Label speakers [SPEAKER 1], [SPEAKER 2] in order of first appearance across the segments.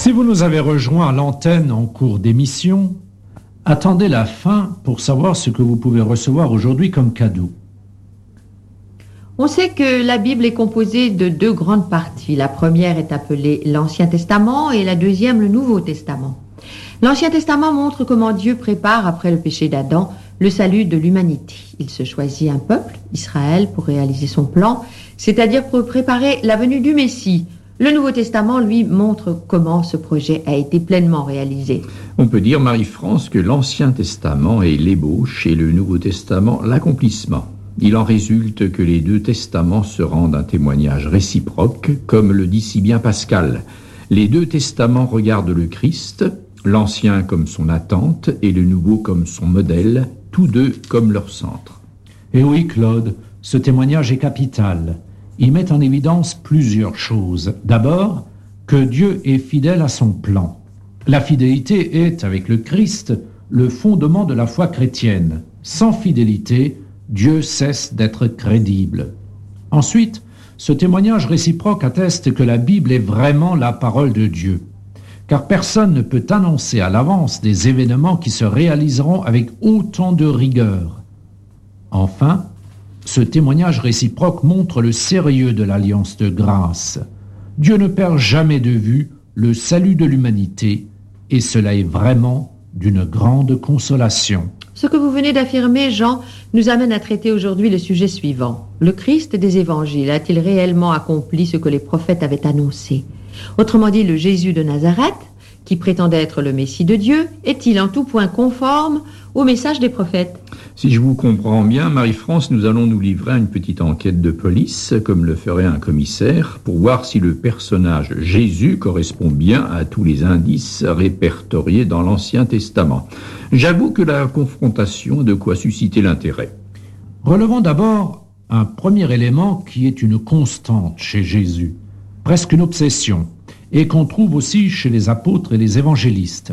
[SPEAKER 1] Si vous nous avez rejoints à l'antenne en cours d'émission, attendez la fin pour savoir ce que vous pouvez recevoir aujourd'hui comme cadeau.
[SPEAKER 2] On sait que la Bible est composée de 2 grandes parties. La première est appelée l'Ancien Testament et la deuxième le Nouveau Testament. L'Ancien Testament montre comment Dieu prépare, après le péché d'Adam, le salut de l'humanité. Il se choisit un peuple, Israël, pour réaliser son plan, c'est-à-dire pour préparer la venue du Messie. Le Nouveau Testament, lui, montre comment ce projet a été pleinement réalisé.
[SPEAKER 3] On peut dire, Marie-France, que l'Ancien Testament est l'ébauche et le Nouveau Testament l'accomplissement. Il en résulte que les 2 testaments se rendent un témoignage réciproque, comme le dit si bien Pascal. Les 2 testaments regardent le Christ, l'Ancien comme son attente et le Nouveau comme son modèle, tous 2 comme leur centre.
[SPEAKER 1] Et oui, Claude, ce témoignage est capital. Il met en évidence plusieurs choses. D'abord, que Dieu est fidèle à son plan. La fidélité est, avec le Christ, le fondement de la foi chrétienne. Sans fidélité, Dieu cesse d'être crédible. Ensuite, ce témoignage réciproque atteste que la Bible est vraiment la parole de Dieu, car personne ne peut annoncer à l'avance des événements qui se réaliseront avec autant de rigueur. Enfin, ce témoignage réciproque montre le sérieux de l'alliance de grâce. Dieu ne perd jamais de vue le salut de l'humanité, et cela est vraiment d'une grande consolation.
[SPEAKER 2] Ce que vous venez d'affirmer, Jean, nous amène à traiter aujourd'hui le sujet suivant. Le Christ des évangiles a-t-il réellement accompli ce que les prophètes avaient annoncé? Autrement dit, le Jésus de Nazareth, qui prétendait être le Messie de Dieu, est-il en tout point conforme au message des prophètes?
[SPEAKER 3] Si je vous comprends bien, Marie-France, nous allons nous livrer à une petite enquête de police, comme le ferait un commissaire, pour voir si le personnage Jésus correspond bien à tous les indices répertoriés dans l'Ancien Testament. J'avoue que la confrontation a de quoi susciter l'intérêt.
[SPEAKER 1] Relevons d'abord un premier élément qui est une constante chez Jésus, presque une obsession, et qu'on trouve aussi chez les apôtres et les évangélistes.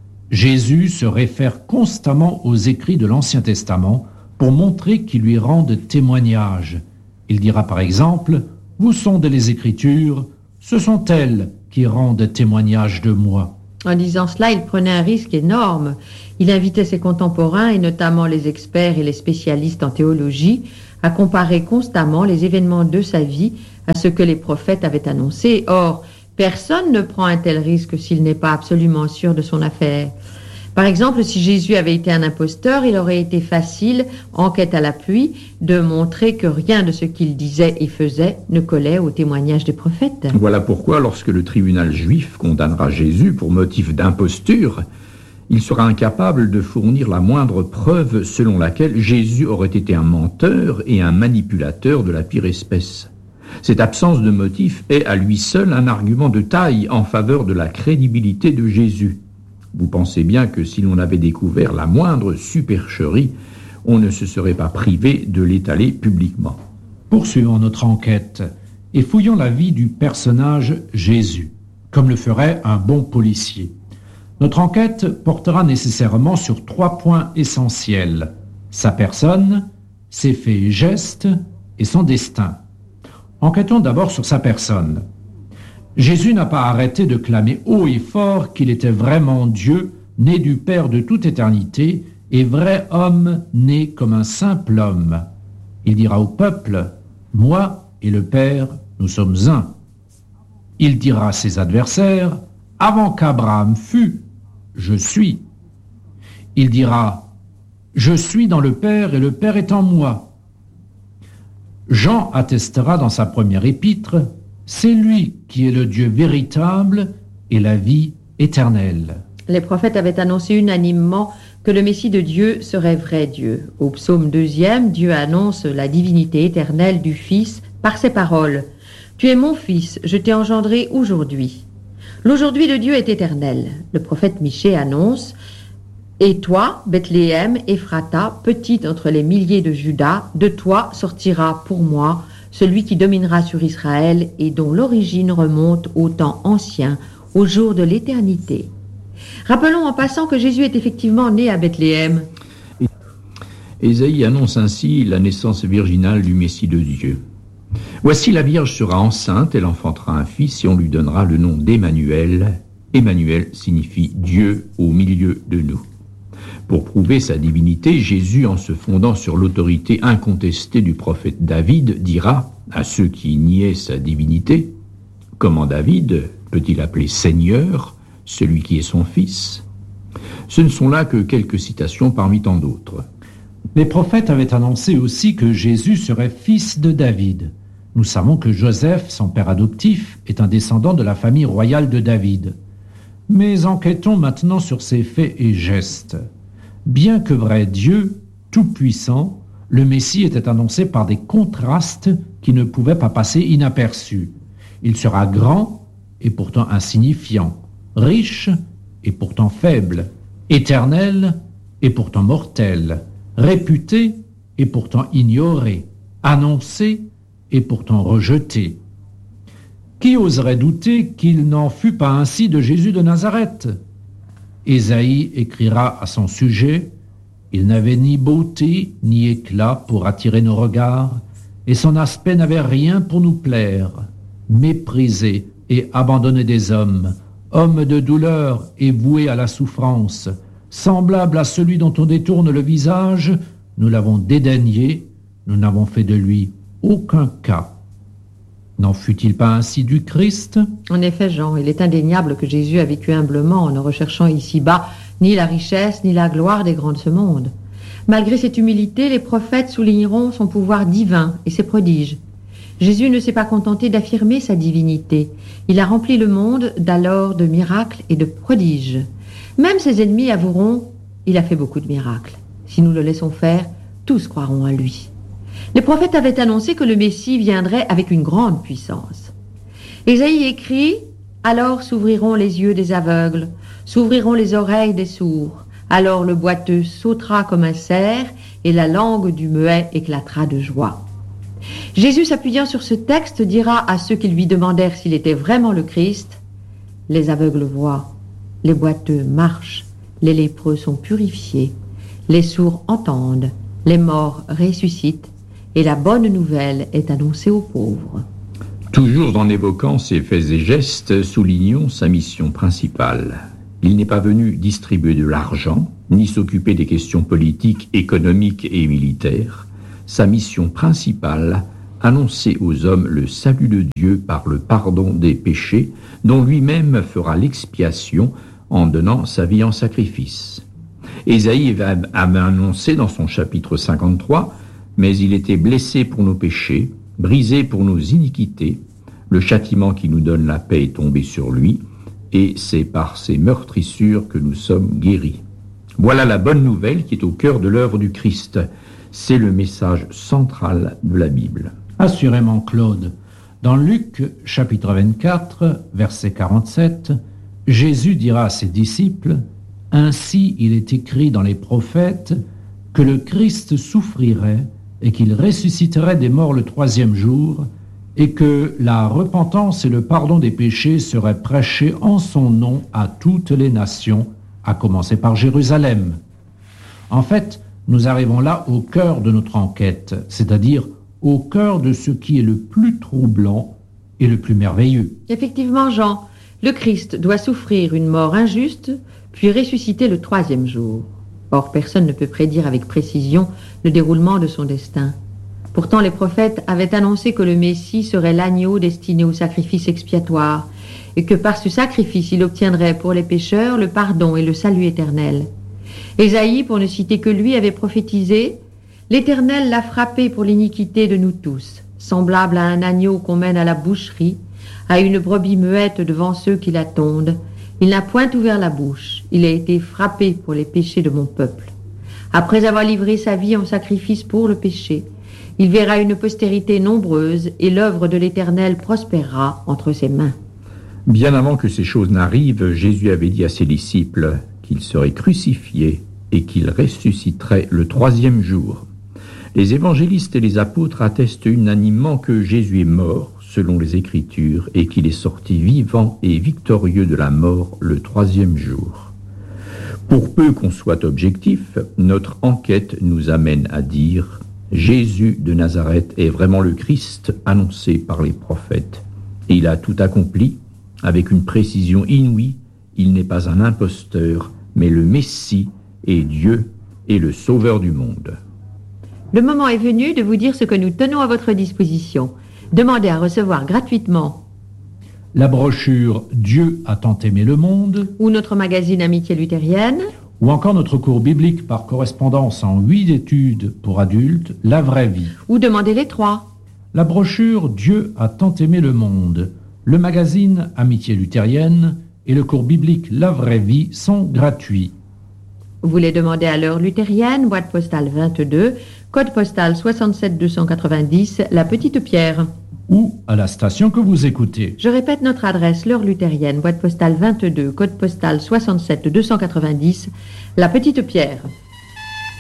[SPEAKER 1] Jésus se réfère constamment aux écrits de l'Ancien Testament pour montrer qu'ils lui rendent témoignage. Il dira par exemple « Vous sondez les Écritures, ce sont elles qui rendent témoignage de moi. »
[SPEAKER 2] En disant cela, il prenait un risque énorme. Il invitait ses contemporains, et notamment les experts et les spécialistes en théologie, à comparer constamment les événements de sa vie à ce que les prophètes avaient annoncé. Or, personne ne prend un tel risque s'il n'est pas absolument sûr de son affaire. Par exemple, si Jésus avait été un imposteur, il aurait été facile, enquête à l'appui, de montrer que rien de ce qu'il disait et faisait ne collait au témoignage des prophètes.
[SPEAKER 3] Voilà pourquoi, lorsque le tribunal juif condamnera Jésus pour motif d'imposture, il sera incapable de fournir la moindre preuve selon laquelle Jésus aurait été un menteur et un manipulateur de la pire espèce. Cette absence de motif est à lui seul un argument de taille en faveur de la crédibilité de Jésus. Vous pensez bien que si l'on avait découvert la moindre supercherie, on ne se serait pas privé de l'étaler publiquement.
[SPEAKER 1] Poursuivons notre enquête et fouillons la vie du personnage Jésus, comme le ferait un bon policier. Notre enquête portera nécessairement sur 3 points essentiels: sa personne, ses faits et gestes et son destin. Enquêtons d'abord sur sa personne. Jésus n'a pas arrêté de clamer haut et fort qu'il était vraiment Dieu, né du Père de toute éternité, et vrai homme né comme un simple homme. Il dira au peuple, « Moi et le Père, nous sommes un ». Il dira à ses adversaires, « Avant qu'Abraham fût, je suis ». Il dira, « Je suis dans le Père et le Père est en moi ». Jean attestera dans sa première épître, « C'est lui qui est le Dieu véritable et la vie éternelle ».
[SPEAKER 2] Les prophètes avaient annoncé unanimement que le Messie de Dieu serait vrai Dieu. Au psaume 2, Dieu annonce la divinité éternelle du Fils par ces paroles. « Tu es mon Fils, je t'ai engendré aujourd'hui ». L'aujourd'hui de Dieu est éternel. Le prophète Michée annonce « Et toi, Bethléem, Ephrata, petite entre les milliers de Juda, de toi sortira pour moi celui qui dominera sur Israël et dont l'origine remonte au temps ancien, au jour de l'éternité. » Rappelons en passant que Jésus est effectivement né à Bethléem.
[SPEAKER 3] Ésaïe annonce ainsi la naissance virginale du Messie de Dieu. « Voici la Vierge sera enceinte, elle enfantera un fils et on lui donnera le nom d'Emmanuel, Emmanuel signifie Dieu au milieu de nous. Pour prouver sa divinité, Jésus, en se fondant sur l'autorité incontestée du prophète David, dira à ceux qui niaient sa divinité: « Comment David peut-il appeler Seigneur celui qui est son fils ?» Ce ne sont là que quelques citations parmi tant d'autres.
[SPEAKER 1] Les prophètes avaient annoncé aussi que Jésus serait fils de David. Nous savons que Joseph, son père adoptif, est un descendant de la famille royale de David. Mais enquêtons maintenant sur ses faits et gestes. Bien que vrai Dieu, tout-puissant, le Messie était annoncé par des contrastes qui ne pouvaient pas passer inaperçus. Il sera grand et pourtant insignifiant, riche et pourtant faible, éternel et pourtant mortel, réputé et pourtant ignoré, annoncé et pourtant rejeté. Qui oserait douter qu'il n'en fût pas ainsi de Jésus de Nazareth ? Ésaïe écrira à son sujet: « Il n'avait ni beauté ni éclat pour attirer nos regards, et son aspect n'avait rien pour nous plaire. Méprisé et abandonné des hommes, homme de douleur et voué à la souffrance, semblable à celui dont on détourne le visage, nous l'avons dédaigné, nous n'avons fait de lui aucun cas. » N'en fut-il pas ainsi du Christ ?
[SPEAKER 2] En effet, Jean, il est indéniable que Jésus a vécu humblement en ne recherchant ici-bas ni la richesse ni la gloire des grands de ce monde. Malgré cette humilité, les prophètes souligneront son pouvoir divin et ses prodiges. Jésus ne s'est pas contenté d'affirmer sa divinité. Il a rempli le monde d'alors de miracles et de prodiges. Même ses ennemis avoueront: il a fait beaucoup de miracles. Si nous le laissons faire, tous croiront à lui. Les prophètes avaient annoncé que le Messie viendrait avec une grande puissance. Ésaïe écrit: « Alors s'ouvriront les yeux des aveugles, s'ouvriront les oreilles des sourds. Alors le boiteux sautera comme un cerf, et la langue du muet éclatera de joie. » Jésus, s'appuyant sur ce texte, dira à ceux qui lui demandèrent s'il était vraiment le Christ: « Les aveugles voient, les boiteux marchent, les lépreux sont purifiés, les sourds entendent, les morts ressuscitent, et la bonne nouvelle est annoncée aux pauvres. »
[SPEAKER 3] Toujours en évoquant ses faits et gestes, soulignons sa mission principale. Il n'est pas venu distribuer de l'argent, ni s'occuper des questions politiques, économiques et militaires. Sa mission principale, annoncer aux hommes le salut de Dieu par le pardon des péchés, dont lui-même fera l'expiation en donnant sa vie en sacrifice. Ésaïe avait annoncé dans son chapitre 53: « Mais il était blessé pour nos péchés, brisé pour nos iniquités. Le châtiment qui nous donne la paix est tombé sur lui, et c'est par ses meurtrissures que nous sommes guéris. » Voilà la bonne nouvelle qui est au cœur de l'œuvre du Christ. C'est le message central de la Bible.
[SPEAKER 1] Assurément, Claude. Dans Luc, chapitre 24, verset 47, Jésus dira à ses disciples: « Ainsi il est écrit dans les prophètes que le Christ souffrirait et qu'il ressusciterait des morts le troisième jour, et que la repentance et le pardon des péchés seraient prêchés en son nom à toutes les nations, à commencer par Jérusalem. » En fait, nous arrivons là au cœur de notre enquête, c'est-à-dire au cœur de ce qui est le plus troublant et le plus merveilleux.
[SPEAKER 2] Effectivement, Jean, le Christ doit souffrir une mort injuste, puis ressusciter le troisième jour. Or, personne ne peut prédire avec précision le déroulement de son destin. Pourtant, les prophètes avaient annoncé que le Messie serait l'agneau destiné au sacrifice expiatoire, et que par ce sacrifice, il obtiendrait pour les pécheurs le pardon et le salut éternel. Ésaïe, pour ne citer que lui, avait prophétisé: « L'Éternel l'a frappé pour l'iniquité de nous tous, semblable à un agneau qu'on mène à la boucherie, à une brebis muette devant ceux qui la tondent. Il n'a point ouvert la bouche, il a été frappé pour les péchés de mon peuple. Après avoir livré sa vie en sacrifice pour le péché, il verra une postérité nombreuse et l'œuvre de l'Éternel prospérera entre ses mains. »
[SPEAKER 3] Bien avant que ces choses n'arrivent, Jésus avait dit à ses disciples qu'il serait crucifié et qu'il ressusciterait le troisième jour. Les évangélistes et les apôtres attestent unanimement que Jésus est mort, selon les Écritures, et qu'il est sorti vivant et victorieux de la mort le troisième jour. Pour peu qu'on soit objectif, notre enquête nous amène à dire: Jésus de Nazareth est vraiment le Christ annoncé par les prophètes. Et il a tout accompli avec une précision inouïe il n'est pas un imposteur, mais le Messie et Dieu et le Sauveur du monde.
[SPEAKER 2] Le moment est venu de vous dire ce que nous tenons à votre disposition. Demandez à recevoir gratuitement
[SPEAKER 1] la brochure « Dieu a tant aimé le monde »
[SPEAKER 2] ou notre magazine Amitié luthérienne,
[SPEAKER 1] ou encore notre cours biblique par correspondance en 8 études pour adultes, La vraie vie.
[SPEAKER 2] ou demandez les trois.
[SPEAKER 1] La brochure « Dieu a tant aimé le monde », le magazine Amitié luthérienne et le cours biblique La vraie vie sont gratuits.
[SPEAKER 2] Vous les demandez à l'heure luthérienne, boîte postale 22, code postal 67 290, La Petite Pierre.
[SPEAKER 1] Ou à la station que vous écoutez.
[SPEAKER 2] Je répète notre adresse, l'heure luthérienne, boîte postale 22, code postal 67 290, La Petite Pierre.